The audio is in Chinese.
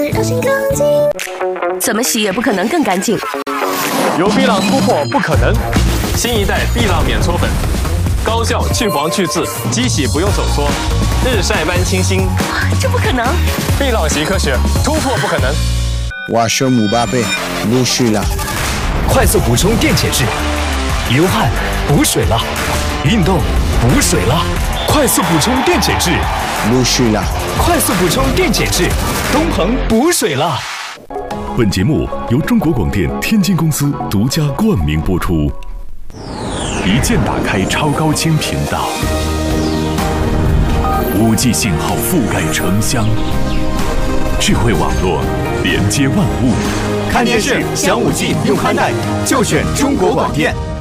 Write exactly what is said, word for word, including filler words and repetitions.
让心更近。 怎么洗也不可能更干净。 有碧浪突破不可能，新一代碧浪免搓粉，高效去黄去渍，机洗不用手搓，日晒般清新。 这不可能！ 碧浪洗科学，突破不可能。 瓦舍姆巴贝，陆续了。 快速补充电解质，流汗补水了，运动补水了，快速补充电解质， 陆续了。 快速补充电解质，东鹏补水了。 本节目由中国广电天津公司独家冠名播出。一键打开超高清频道，五 G 信号覆盖城乡，智慧网络连接万物。 看电视享五 G 用宽带，就选中国广电。